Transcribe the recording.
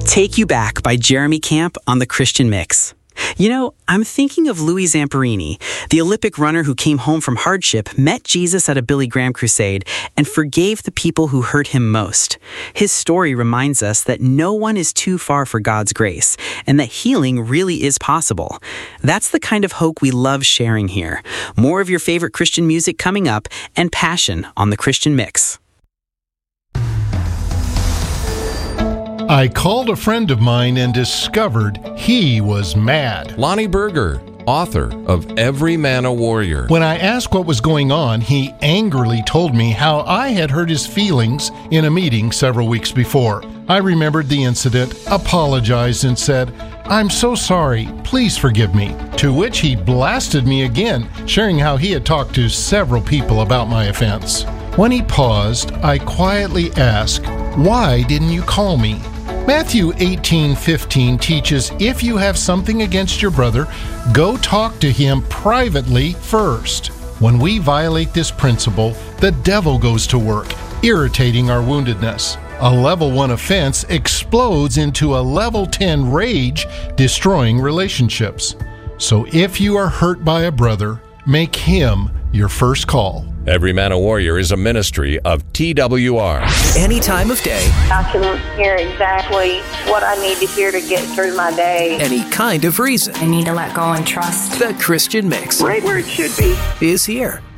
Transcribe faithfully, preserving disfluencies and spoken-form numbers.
Take You Back by Jeremy Camp on the Christian Mix. You know, I'm thinking of Louis Zamperini, the Olympic runner who came home from hardship, met Jesus at a Billy Graham crusade, and forgave the people who hurt him most. His story reminds us that no one is too far for God's grace, and that healing really is possible. That's the kind of hope we love sharing here. More of your favorite Christian music coming up, and passion on the Christian Mix. I called a friend of mine and discovered he was mad. Lonnie Berger, author of Every Man a Warrior. When I asked what was going on, he angrily told me how I had hurt his feelings in a meeting several weeks before. I remembered the incident, apologized, and said, "I'm so sorry, please forgive me." To which he blasted me again, sharing how he had talked to several people about my offense. When he paused, I quietly asked, "Why didn't you call me?" Matthew eighteen fifteen teaches if you have something against your brother, go talk to him privately first. When we violate this principle, the devil goes to work, irritating our woundedness. A level one offense explodes into a level ten rage, destroying relationships. So if you are hurt by a brother, make him your first call. Every Man a Warrior is a ministry of T W R. Any time of day. I can hear exactly what I need to hear to get through my day. Any kind of reason. I need to let go and trust. The Christian Mix. Right where it should be. Is here.